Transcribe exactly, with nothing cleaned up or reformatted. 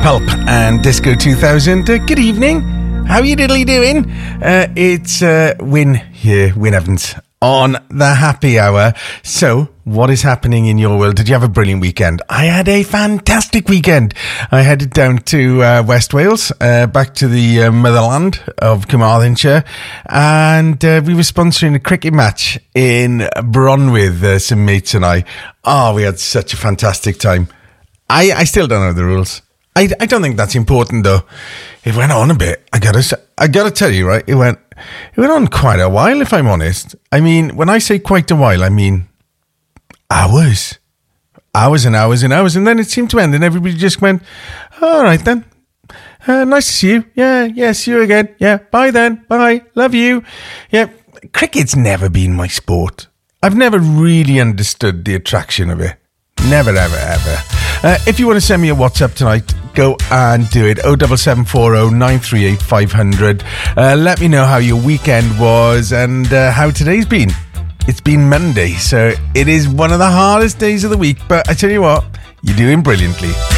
Pulp and Disco two thousand. Uh, good evening. How are you diddly doing? Uh, it's uh, Wyn here, Wyn Evans, on the Happy Hour. So, what is happening in your world? Did you have a brilliant weekend? I had a fantastic weekend. I headed down to uh, West Wales, uh, back to the uh, motherland of Carmarthenshire, and uh, we were sponsoring a cricket match in Bron with uh, some mates and I. Oh, we had such a fantastic time. I, I still don't know the rules. I, I don't think that's important though. It went on a bit. I gotta I gotta tell you, right? It went it went on quite a while, if I'm honest. I mean, when I say quite a while, I mean hours, hours and hours and hours, and then it seemed to end, and everybody just went, "All right then, uh, nice to see you. Yeah, yeah, see you again. Yeah, bye then. Bye. Love you. Yeah." Cricket's never been my sport. I've never really understood the attraction of it. Never, ever, ever. Uh, if you want to send me a WhatsApp tonight, go and do it. oh seven seven four oh nine three eight five hundred. Uh, let me know how your weekend was and uh, how today's been. It's been Monday, so it is one of the hardest days of the week, but I tell you what, you're doing brilliantly.